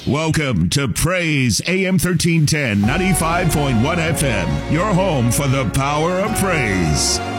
Welcome to Praise AM 1310, 95.1 FM, your home for the power of praise.